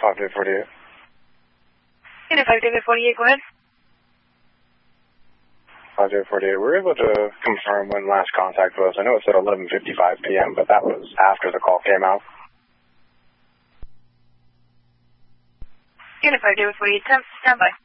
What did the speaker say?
5248. Unit 5248, go ahead. 5248. We're able to confirm when last contact was. I know it said 11:55 p.m., but that was after the call came out. Unit 5248, stand by.